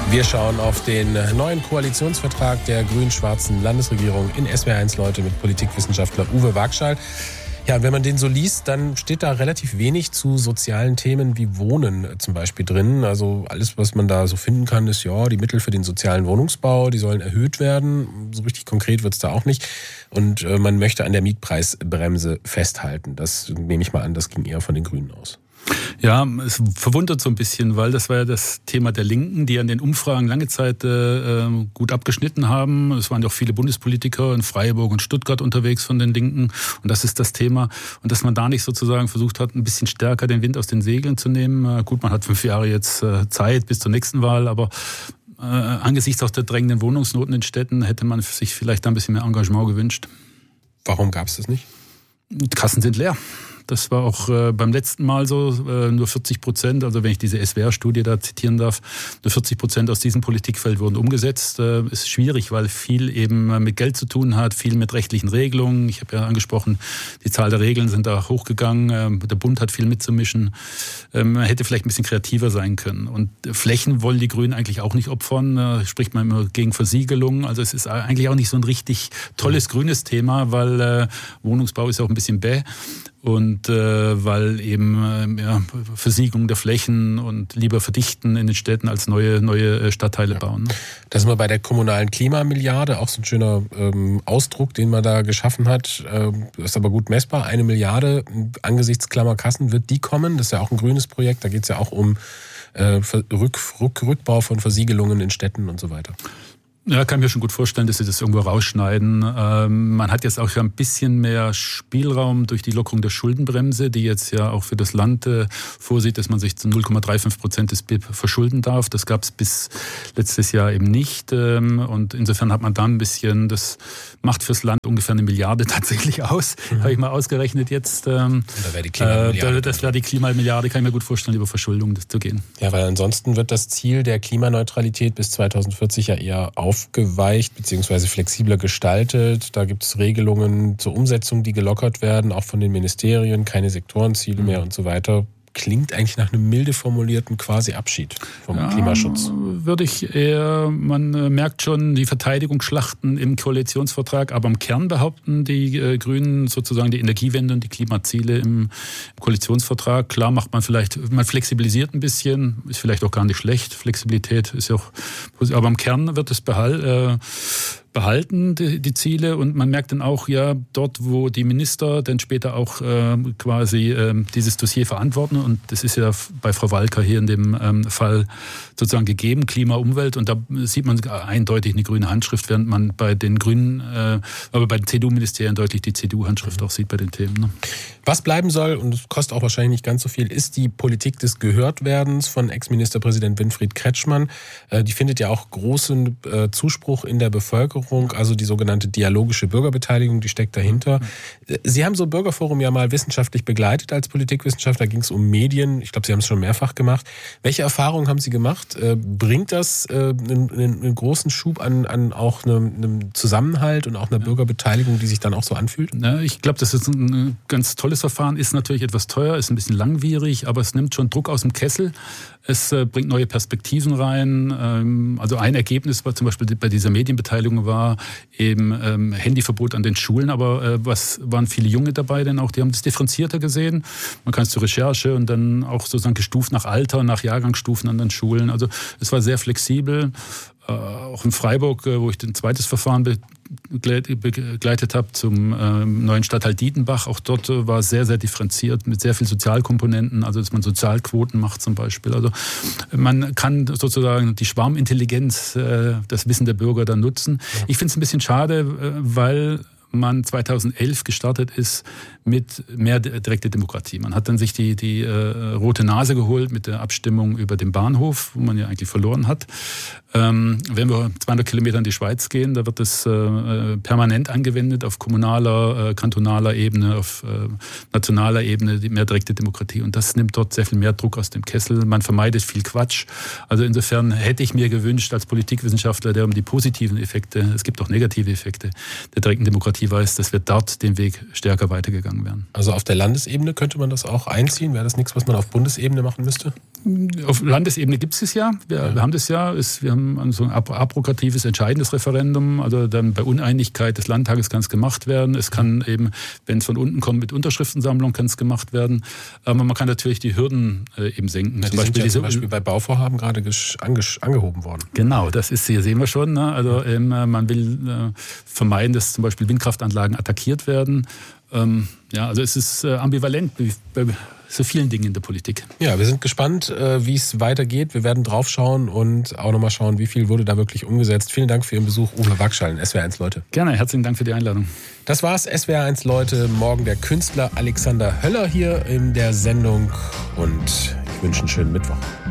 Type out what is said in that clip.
Wir schauen auf den neuen Koalitionsvertrag der grün-schwarzen Landesregierung in SWR1 Leute mit Politikwissenschaftler Uwe Wagschall. Ja, und wenn man den so liest, dann steht da relativ wenig zu sozialen Themen wie Wohnen zum Beispiel drin. Also alles, was man da so finden kann, ist ja, die Mittel für den sozialen Wohnungsbau, die sollen erhöht werden. So richtig konkret wird's da auch nicht. Und man möchte an der Mietpreisbremse festhalten. Das nehme ich mal an, das ging eher von den Grünen aus. Ja, es verwundert so ein bisschen, weil das war ja das Thema der Linken, die an den Umfragen lange Zeit gut abgeschnitten haben. Es waren ja auch viele Bundespolitiker in Freiburg und Stuttgart unterwegs von den Linken. Und das ist das Thema. Und dass man da nicht sozusagen versucht hat, ein bisschen stärker den Wind aus den Segeln zu nehmen. Gut, man hat 5 Jahre jetzt Zeit bis zur nächsten Wahl, aber angesichts auch der drängenden Wohnungsnoten in Städten hätte man sich vielleicht ein bisschen mehr Engagement gewünscht. Warum gab es das nicht? Die Kassen sind leer. Das war auch beim letzten Mal so, nur 40%, also wenn ich diese SWR-Studie da zitieren darf, nur 40% aus diesem Politikfeld wurden umgesetzt. Ist schwierig, weil viel eben mit Geld zu tun hat, viel mit rechtlichen Regelungen. Ich habe ja angesprochen, die Zahl der Regeln sind da hochgegangen. Der Bund hat viel mitzumischen. Man hätte vielleicht ein bisschen kreativer sein können. Und Flächen wollen die Grünen eigentlich auch nicht opfern. Da spricht man immer gegen Versiegelung. Also es ist eigentlich auch nicht so ein richtig tolles grünes Thema, weil Wohnungsbau ist ja auch ein bisschen bäh. Und weil eben Versiegelung der Flächen und lieber verdichten in den Städten als neue Stadtteile bauen. Ne? Das ist mal bei der kommunalen Klimamilliarde, auch so ein schöner Ausdruck, den man da geschaffen hat. Ist aber gut messbar. 1 Milliarde angesichts Klammerkassen wird die kommen. Das ist ja auch ein grünes Projekt. Da geht es ja auch um Rückbau von Versiegelungen in Städten und so weiter. Ja, kann ich mir schon gut vorstellen, dass sie das irgendwo rausschneiden. Man hat jetzt auch ein bisschen mehr Spielraum durch die Lockerung der Schuldenbremse, die jetzt ja auch für das Land vorsieht, dass man sich zu 0,35% des BIP verschulden darf. Das gab es bis letztes Jahr eben nicht. Und insofern hat man da ein bisschen, das macht fürs Land ungefähr 1 Milliarde tatsächlich aus. Habe ich mal ausgerechnet jetzt. Und da wäre die Klimamilliarde. Das wäre die Klimamilliarde, kann ich mir gut vorstellen, über Verschuldung das zu gehen. Ja, weil ansonsten wird das Ziel der Klimaneutralität bis 2040 ja eher aufgeweicht bzw. flexibler gestaltet. Da gibt es Regelungen zur Umsetzung, die gelockert werden, auch von den Ministerien, keine Sektorenziele mehr und so weiter. Klingt eigentlich nach einem milde formulierten quasi Abschied vom Klimaschutz. Würde ich eher, man merkt schon die Verteidigungsschlachten im Koalitionsvertrag, aber im Kern behaupten die Grünen sozusagen die Energiewende und die Klimaziele im Koalitionsvertrag. Klar macht man vielleicht, man flexibilisiert ein bisschen, ist vielleicht auch gar nicht schlecht. Flexibilität ist ja auch, aber im Kern wird es behalten, die Ziele, und man merkt dann auch, ja, dort, wo die Minister dann später auch quasi dieses Dossier verantworten, und das ist ja bei Frau Walker hier in dem Fall sozusagen gegeben, Klima, Umwelt, und da sieht man eindeutig eine grüne Handschrift, während man bei den Grünen, aber bei den CDU-Ministerien deutlich die CDU-Handschrift auch sieht bei den Themen. Ne? Was bleiben soll, und das kostet auch wahrscheinlich nicht ganz so viel, ist die Politik des Gehörtwerdens von Ex-Ministerpräsident Winfried Kretschmann. Die findet ja auch großen Zuspruch in der Bevölkerung. Also die sogenannte dialogische Bürgerbeteiligung, die steckt dahinter. Sie haben so ein Bürgerforum ja mal wissenschaftlich begleitet als Politikwissenschaftler, da ging es um Medien. Ich glaube, Sie haben es schon mehrfach gemacht. Welche Erfahrungen haben Sie gemacht? Bringt das einen großen Schub an auch einem Zusammenhalt und auch einer Bürgerbeteiligung, die sich dann auch so anfühlt? Ja, ich glaube, das ist ein ganz tolles Verfahren, ist natürlich etwas teuer, ist ein bisschen langwierig, aber es nimmt schon Druck aus dem Kessel. Es bringt neue Perspektiven rein. Also ein Ergebnis war zum Beispiel bei dieser Medienbeteiligung war eben Handyverbot an den Schulen, aber waren viele Junge dabei, denn auch die haben das differenzierter gesehen. Man kann es zur Recherche und dann auch sozusagen gestuft nach Alter, nach Jahrgangsstufen an den Schulen. Also es war sehr flexibel. Auch in Freiburg, wo ich ein zweites Verfahren begleitet habe zum neuen Stadtteil Dietenbach. Auch dort war es sehr, sehr differenziert mit sehr viel Sozialkomponenten, also dass man Sozialquoten macht zum Beispiel. Also man kann sozusagen die Schwarmintelligenz, das Wissen der Bürger dann nutzen. Ich finde es ein bisschen schade, weil man 2011 gestartet ist mit mehr direkte Demokratie. Man hat dann sich die rote Nase geholt mit der Abstimmung über den Bahnhof, wo man ja eigentlich verloren hat. Wenn wir 200 Kilometer in die Schweiz gehen, da wird es permanent angewendet auf kommunaler, kantonaler Ebene, auf nationaler Ebene, die mehr direkte Demokratie. Und das nimmt dort sehr viel mehr Druck aus dem Kessel. Man vermeidet viel Quatsch. Also insofern hätte ich mir gewünscht, als Politikwissenschaftler, der um die positiven Effekte, es gibt auch negative Effekte der direkten Demokratie weiß, dass wir dort den Weg stärker weitergegangen wären. Also auf der Landesebene könnte man das auch einziehen? Wäre das nichts, was man auf Bundesebene machen müsste? Auf Landesebene gibt es ja. Wir haben das ja. Wir so ein abrogatives, entscheidendes Referendum. Also dann bei Uneinigkeit des Landtages kann es gemacht werden. Es kann eben, wenn es von unten kommt, mit Unterschriftensammlung kann es gemacht werden. Aber man kann natürlich die Hürden eben senken. Ja, zum Beispiel bei Bauvorhaben gerade angehoben worden. Genau, das ist, hier sehen wir schon. Ne? Also man will vermeiden, dass zum Beispiel Windkraftanlagen attackiert werden. Also es ist ambivalent wie bei so vielen Dingen in der Politik. Ja, wir sind gespannt, wie es weitergeht. Wir werden drauf schauen und auch nochmal schauen, wie viel wurde da wirklich umgesetzt. Vielen Dank für Ihren Besuch, Uwe Wagschall, SWR1 Leute. Gerne, herzlichen Dank für die Einladung. Das war's, SWR1 Leute. Morgen der Künstler Alexander Höller hier in der Sendung und ich wünsche einen schönen Mittwoch.